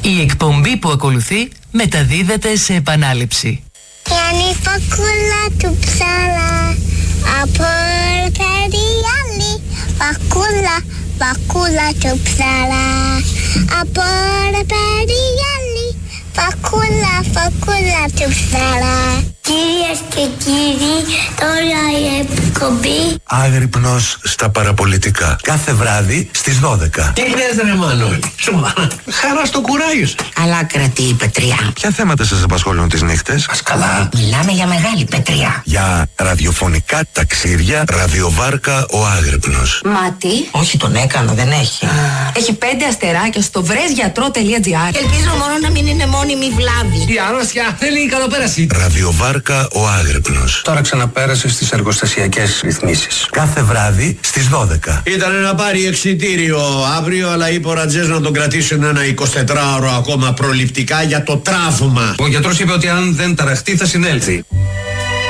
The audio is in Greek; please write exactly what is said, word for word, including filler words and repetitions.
Η εκπομπή που ακολουθεί μεταδίδεται σε επανάληψη. Γιάννη φακούλα του ψάλα από περιάλη. Φακούλα, φακούλα του ψάλα από περιάλη. Φακούλα, φακούλα του ψάλα. Κυρίες και κύριοι, τώρα η εκπομπή Άγρυπνος στα παραπολιτικά. Κάθε βράδυ στις δώδεκα. Τι λες ρε Μανώλη, σοβαρά. Χαρά στο κουράγιο σας. Αλλά κρατεί η πετριά. Ποια θέματα σας απασχολούν τις νύχτες? Ας καλά. Μιλάμε για μεγάλη πετριά. Για ραδιοφωνικά ταξίδια, ραδιοβάρκα ο Άγρυπνος. Μα τι? Όχι, τον έκανα, δεν έχει. Έχει πέντε αστεράκια στο βρεσγιατρό.gr. Ελπίζω μόνο να μην είναι μόνιμη βλάβη. Η αρρώστια θέλει καλοπέραση. Ραδιοβάρκα ο Άγρυπνος. Τώρα ξαναπέρασε στις εργοστασιακές ρυθμίσεις. Κάθε βράδυ στις δώδεκα. Ήτανε να πάρει εξιτήριο αύριο, αλλά είπε ο Ρατζές να τον κρατήσουν ένα εικοσιτετράωρο ακόμα προληπτικά για το τραύμα. Ο γιατρός είπε ότι αν δεν ταραχτεί θα συνέλθει.